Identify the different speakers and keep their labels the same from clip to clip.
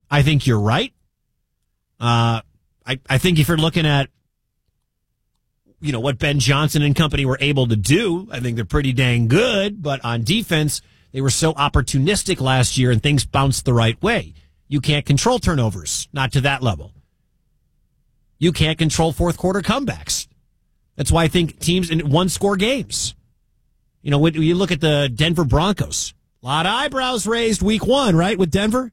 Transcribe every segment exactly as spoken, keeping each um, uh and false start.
Speaker 1: I think you're right. Uh, I, I think if you're looking at, you know, what Ben Johnson and company were able to do, I think they're pretty dang good. But on defense, they were so opportunistic last year and things bounced the right way. You can't control turnovers, not to that level. You can't control fourth quarter comebacks. That's why I think teams in one score games. You know, when you look at the Denver Broncos, a lot of eyebrows raised week one, right, with Denver?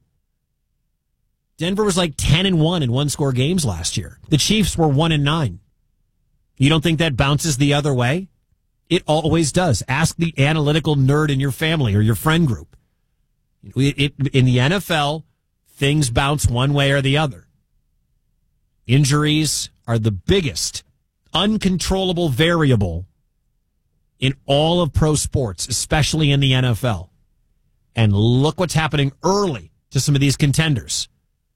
Speaker 1: Denver was like ten and one in one score games last year. The Chiefs were one and nine. You don't think that bounces the other way? It always does. Ask the analytical nerd in your family or your friend group. It, it, in the N F L, things bounce one way or the other. Injuries are the biggest uncontrollable variable in all of pro sports, especially in the N F L. And look what's happening early to some of these contenders.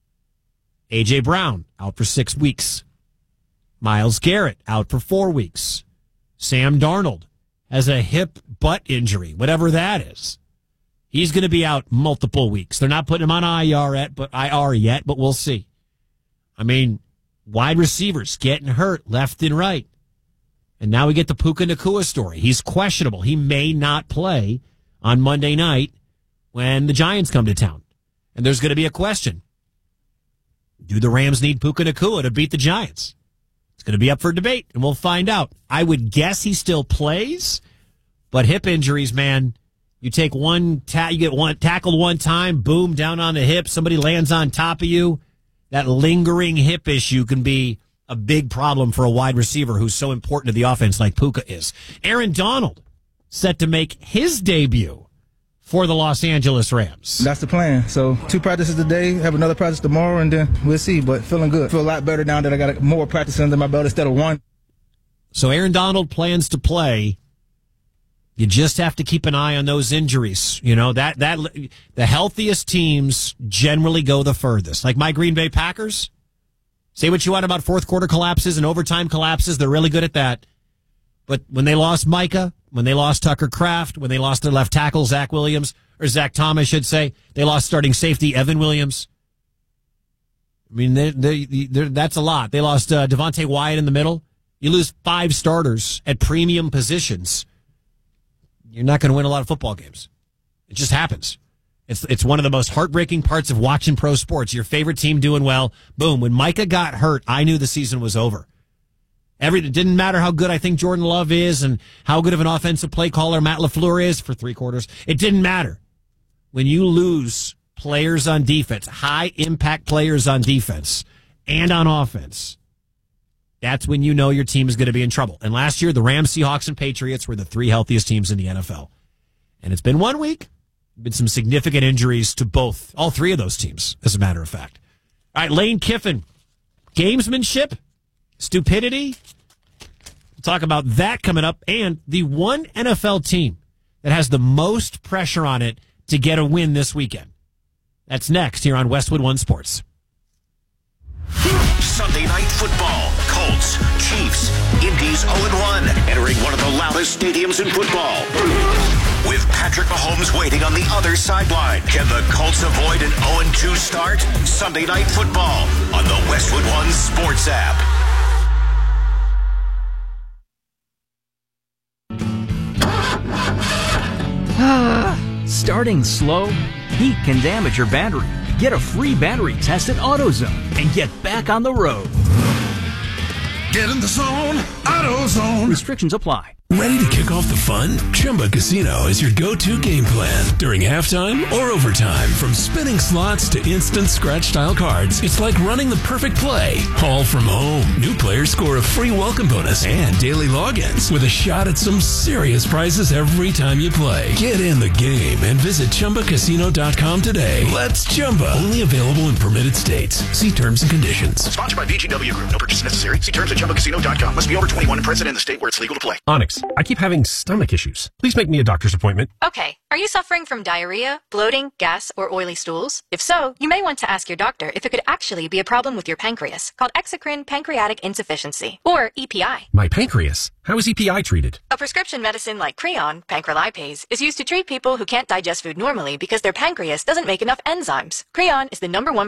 Speaker 1: A J. Brown, out for six weeks. Myles Garrett, out for four weeks. Sam Darnold has a hip butt injury, whatever that is. He's going to be out multiple weeks. They're not putting him on I R yet, but I R yet, but we'll see. I mean, wide receivers getting hurt left and right. And now we get the Puka Nacua story. He's questionable. He may not play on Monday night when the Giants come to town. And there's going to be a question. Do the Rams need Puka Nacua to beat the Giants? It's going to be up for debate, and we'll find out. I would guess he still plays, but hip injuries, man, you take one, ta- you get one tackled one time, boom, down on the hip, somebody lands on top of you. That lingering hip issue can be a big problem for a wide receiver who's so important to the offense like Puka is. Aaron Donald set to make his debut for the Los Angeles Rams.
Speaker 2: That's the plan. So two practices today, have another practice tomorrow, and then we'll see. But feeling good. Feel a lot better now that I got more practice under my belt instead of one.
Speaker 1: So Aaron Donald plans to play. You just have to keep an eye on those injuries. You know, that that the healthiest teams generally go the furthest. Like my Green Bay Packers. Say what you want about fourth quarter collapses and overtime collapses. They're really good at that. But when they lost Micah, when they lost Tucker Kraft, when they lost their left tackle, Zach Williams, or Zach Thomas, I should say, they lost starting safety, Evan Williams. I mean, they, they, they, that's a lot. They lost uh, Devontae Wyatt in the middle. You lose five starters at premium positions. You're not going to win a lot of football games. It just happens. It's it's one of the most heartbreaking parts of watching pro sports. Your favorite team doing well. Boom. When Micah got hurt, I knew the season was over. Every, it didn't matter how good I think Jordan Love is and how good of an offensive play caller Matt LaFleur is for three quarters. It didn't matter. When you lose players on defense, high impact players on defense and on offense, that's when you know your team is going to be in trouble. And last year, the Rams, Seahawks, and Patriots were the three healthiest teams in the N F L. And it's been one week. Been some significant injuries to both, all three of those teams, as a matter of fact. All right, Lane Kiffin, gamesmanship, stupidity. We'll talk about that coming up. And the one N F L team that has the most pressure on it to get a win this weekend. That's next here on Westwood One Sports.
Speaker 3: Sunday Night Football. Colts, Chiefs, Indy's oh and one, entering one of the loudest stadiums in football. With Patrick Mahomes waiting on the other sideline. Can the Colts avoid an oh and two start? Sunday Night Football on the Westwood One Sports app.
Speaker 4: Starting slow? Heat can damage your battery. Get a free battery test at AutoZone and get back on the road.
Speaker 5: Get in the zone, AutoZone.
Speaker 4: Restrictions apply.
Speaker 5: Ready to kick off the fun? Chumba Casino is your go-to game plan during halftime or overtime. From spinning slots to instant scratch-style cards, it's like running the perfect play, all from home. New players score a free welcome bonus and daily logins with a shot at some serious prizes every time you play. Get in the game and visit Chumba Casino dot com today. Let's Chumba. Only available in permitted states. See terms and conditions.
Speaker 3: Sponsored by V G W Group. No purchase necessary. See terms at Chumba Casino dot com. Must be over twenty-one and present in the state where it's legal to play.
Speaker 6: Onyx, I keep having stomach issues. Please make me a doctor's appointment.
Speaker 7: Okay. Are you suffering from diarrhea, bloating, gas, or oily stools? If so, you may want to ask your doctor if it could actually be a problem with your pancreas, called exocrine pancreatic insufficiency, or E P I.
Speaker 6: My pancreas? How is E P I treated?
Speaker 7: A prescription medicine like Creon, pancrelipase, is used to treat people who can't digest food normally because their pancreas doesn't make enough enzymes. Creon is the number one